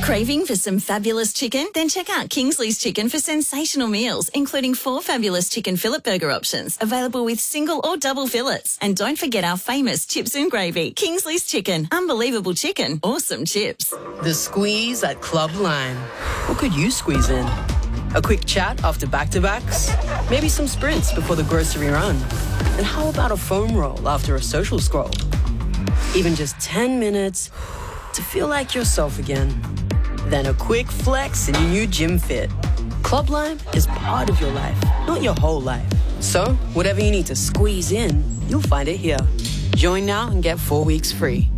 Craving for some fabulous chicken? Then check out Kingsley's Chicken for sensational meals, including 4 fabulous chicken fillet burger options, available with single or double fillets. And don't forget our famous chips and gravy. Kingsley's Chicken. Unbelievable chicken. Awesome chips. The squeeze at Club Lime. What could you squeeze in? A quick chat after back-to-backs? Maybe some sprints before the grocery run? And how about a foam roll after a social scroll? Even just 10 minutes to feel like yourself again. Then a quick flex in your new gym fit. Club Lime is part of your life, not your whole life. So, whatever you need to squeeze in, you'll find it here. Join now and get 4 weeks free.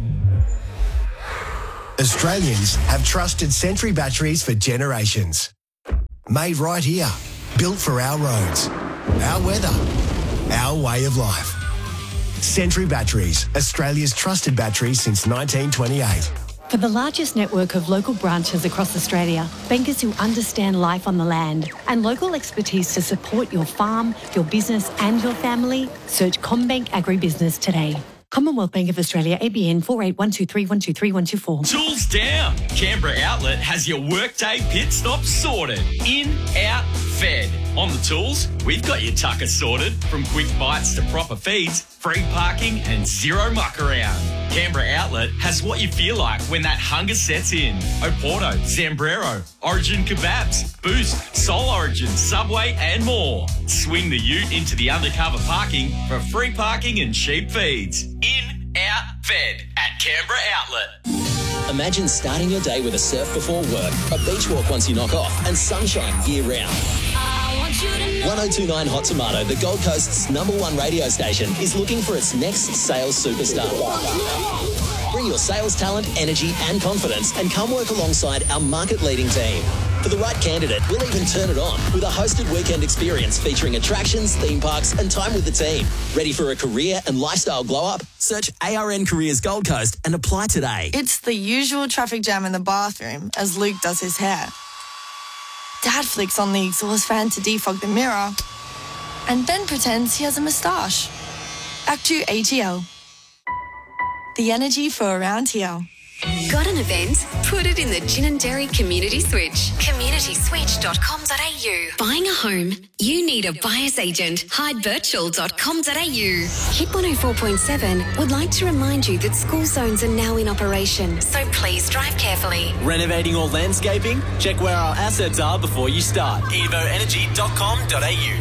Australians have trusted Sentry batteries for generations. Made right here, built for our roads, our weather, our way of life. Sentry Batteries, Australia's trusted batteries since 1928. For the largest network of local branches across Australia, bankers who understand life on the land, and local expertise to support your farm, your business and your family, search CommBank Agribusiness today. Commonwealth Bank of Australia, ABN 481231232124. Tools down. Canberra Outlet has your workday pit stop sorted. In, out, fed. On the tools, we've got your tucker sorted. From quick bites to proper feeds, free parking and zero muck around. Canberra Outlet has what you feel like when that hunger sets in. Oporto, Zambrero, Origin Kebabs, Boost, Soul Origin, Subway and more. Swing the ute into the undercover parking for free parking and cheap feeds. In, out, fed at Canberra Outlet. Imagine starting your day with a surf before work, a beach walk once you knock off, and sunshine year round. 1029 Hot Tomato, the Gold Coast's #1 radio station, is looking for its next sales superstar. Bring your sales talent, energy and confidence and come work alongside our market-leading team. For the right candidate, we'll even turn it on with a hosted weekend experience featuring attractions, theme parks and time with the team. Ready for a career and lifestyle glow-up? Search ARN Careers Gold Coast and apply today. It's the usual traffic jam in the bathroom as Luke does his hair. Dad flicks on the exhaust fan to defog the mirror, and Ben pretends he has a moustache. Act 2 ATL. The energy for around here. Got an event? Put it in the Gin and Dairy Community Switch. communityswitch.com.au. Buying a home? You need a buyer's agent. HydeVirtual.com.au. Hit 104.7 would like to remind you that school zones are now in operation, so please drive carefully. Renovating or landscaping? Check where our assets are before you start. evoenergy.com.au.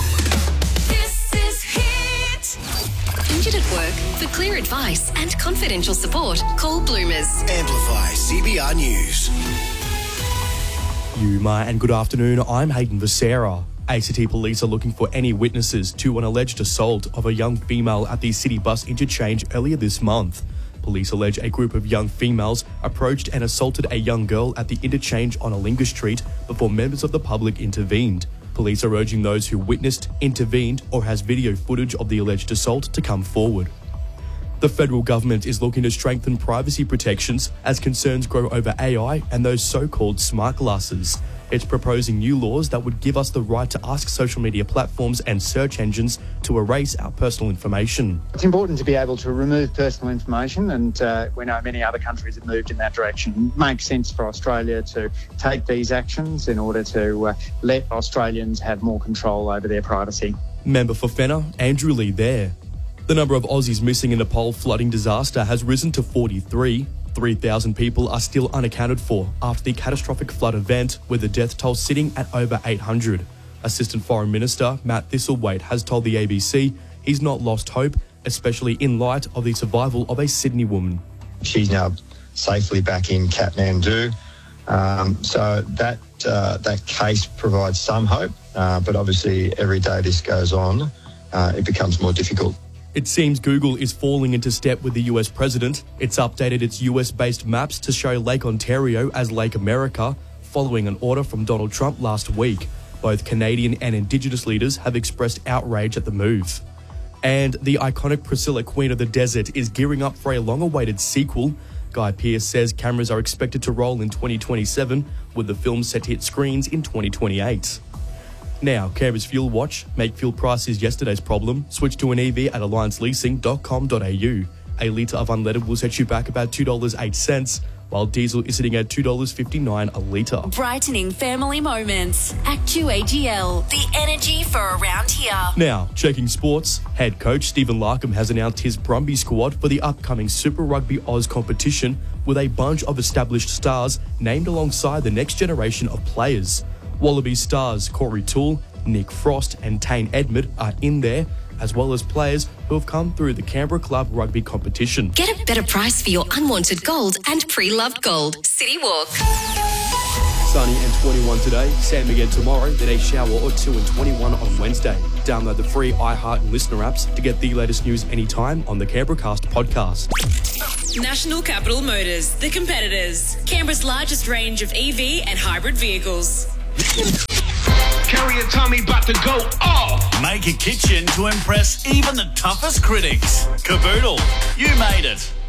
Injured at work? For clear advice and confidential support, call Bloomers. Amplify CBR News. Yuma and good afternoon, I'm Hayden Becerra. ACT Police are looking for any witnesses to an alleged assault of a young female at the City Bus interchange earlier this month. Police allege a group of young females approached and assaulted a young girl at the interchange on Alinga Street before members of the public intervened. Police are urging those who witnessed, intervened or has video footage of the alleged assault to come forward. The federal government is looking to strengthen privacy protections as concerns grow over AI and those so-called smart glasses. It's proposing new laws that would give us the right to ask social media platforms and search engines to erase our personal information. It's important to be able to remove personal information, and we know many other countries have moved in that direction. It makes sense for Australia to take these actions in order to let Australians have more control over their privacy. Member for Fenner, Andrew Lee there. The number of Aussies missing in the Nepal flooding disaster has risen to 43. 3,000 people are still unaccounted for after the catastrophic flood event, with the death toll sitting at over 800. Assistant Foreign Minister Matt Thistlethwaite has told the ABC he's not lost hope, especially in light of the survival of a Sydney woman. She's now safely back in Kathmandu, so that case provides some hope, but obviously every day this goes on, it becomes more difficult. It seems Google is falling into step with the US president. It's updated its US-based maps to show Lake Ontario as Lake America, following an order from Donald Trump last week. Both Canadian and Indigenous leaders have expressed outrage at the move. And the iconic Priscilla, Queen of the Desert, is gearing up for a long-awaited sequel. Guy Pearce says cameras are expected to roll in 2027, with the film set to hit screens in 2028. Now, Canberra's Fuel Watch. Make fuel prices yesterday's problem. Switch to an EV at allianceleasing.com.au. A litre of unleaded will set you back about $2.08. while diesel is sitting at $2.59 a litre. Brightening family moments. ActuAGL, the energy for around here. Now, checking sports, head coach Stephen Larkham has announced his Brumby squad for the upcoming Super Rugby Oz competition with a bunch of established stars named alongside the next generation of players. Wallaby stars Corey Toole, Nick Frost and Tane Edmund are in there, as well as players who have come through the Canberra Club Rugby competition. Get a better price for your unwanted gold and pre-loved gold. City Walk. Sunny and 21 today, Sam again tomorrow, then a shower or two and 21 on Wednesday. Download the free iHeart and Listener apps to get the latest news anytime on the Canberracast podcast. National Capital Motors, the competitors. Canberra's largest range of EV and hybrid vehicles. Carrier Tommy about to go off. Make a kitchen to impress even the toughest critics. Caboodle, you made it.